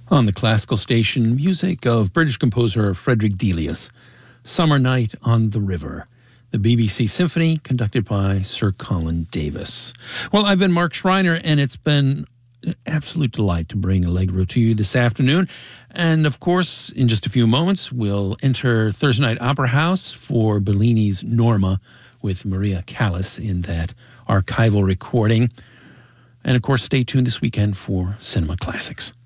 On the classical station, music of British composer Frederick Delius, Summer Night on the River, the BBC Symphony conducted by Sir Colin Davis. Well, I've been Mark Schreiner, and it's been an absolute delight to bring Allegro to you this afternoon. And of course, in just a few moments, we'll enter Thursday Night Opera House for Bellini's Norma with Maria Callas in that archival recording. And of course, stay tuned this weekend for Cinema Classics.